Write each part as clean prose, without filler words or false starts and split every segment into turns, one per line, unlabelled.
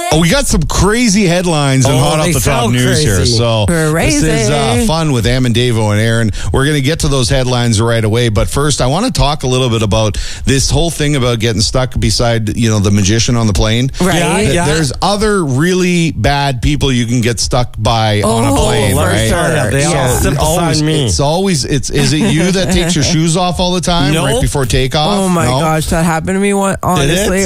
Oh, we got some crazy headlines and hot off the top news here. So
crazy.
This is fun with Am and Davo and Aaron. We're going to get to those headlines right away. But first, I want to talk a little bit about this whole thing about getting stuck beside, the magician on the plane.
Right.
Yeah. There's other really bad people you can get stuck by on a plane, right?
Sure.
They all sympathize me.
Is it you that takes your shoes off all the time right before takeoff?
Oh my gosh, that happened to me once, honestly.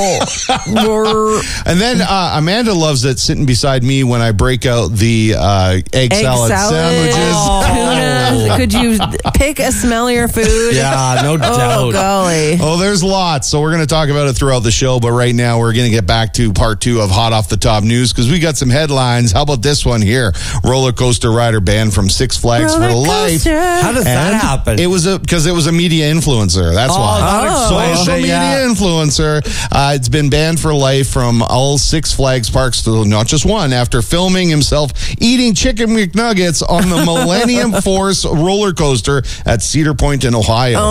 And then Amanda loves it sitting beside me when I break out the egg salad sandwiches.
Tuna. Could you pick a smellier food?
Yeah, no doubt.
Oh, golly.
Oh, there's lots. So we're going to talk about it throughout the show. But right now, we're going to get back to part 2 of Hot Off the Top News because we got some headlines. How about this one here? Roller coaster rider banned from Six Flags for life.
How does that happen?
It was because it was a media influencer. That's why. Social media influencer. It's been banned for life from all Six Flags parks, not just one, after filming himself eating chicken McNuggets on the Millennium Force roller coaster at Cedar Point in Ohio.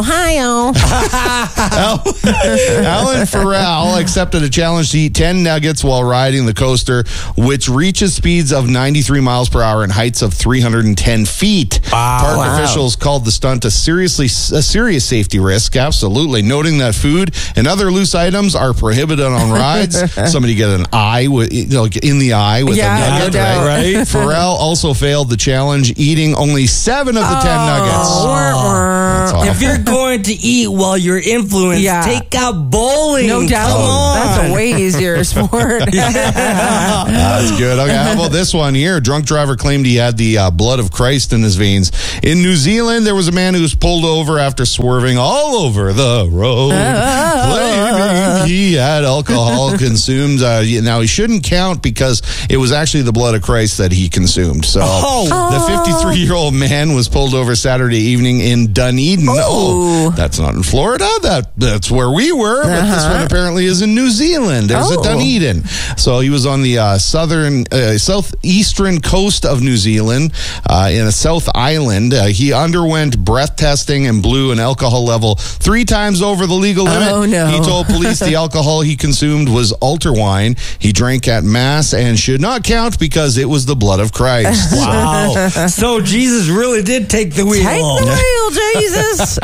Alan Farrell accepted a challenge to eat 10 nuggets while riding the coaster, which reaches speeds of 93 miles per hour and heights of 310 feet. Park officials called the stunt a serious safety risk, absolutely, noting that food and other loose items are prohibited on rides. Somebody get an eye with, in the eye with a nugget, right? Farrell also failed the challenge, eating only 7 of the 10 nuggets.
If you're going to eat while you're influenced, take out bowling.
No doubt.
Come on.
That's a way easier sport.
That's good. Okay, how about this one here? Drunk driver claimed he had the blood of Christ in his veins. In New Zealand, there was a man who was pulled over after swerving all over the road, claiming he had alcohol consumed. Now, he shouldn't count because it was actually the blood of Christ that he consumed. So the 53-year-old man was pulled over Saturday evening in Dunedin. Oh, that's not in Florida. That's where we were. But this one apparently is in New Zealand. There's a Dunedin. So he was on the southeastern coast of New Zealand in a South Island. He underwent breath testing and blew an alcohol level 3 times over the legal limit.
Oh, no.
He told police the alcohol he consumed was altar wine. He drank at Mass and should not count because it was the blood of Christ.
Wow. So Jesus really did take the wheel.
Take the wheel, Jesus.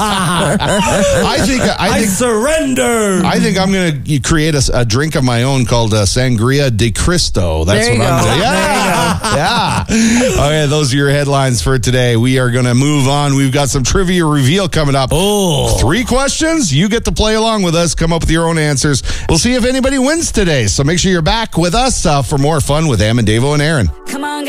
I surrender.
I think I'm going to create a drink of my own called Sangria de Cristo. That's what I'm doing. Yeah. Okay, those are your headlines for today. We are going to move on. We've got some trivia reveal coming up. 3 questions. You get to play along with us. Come up with your own answers. We'll see if anybody wins today. So make sure you're back with us for more fun with Am and Davo and Aaron.
Come on.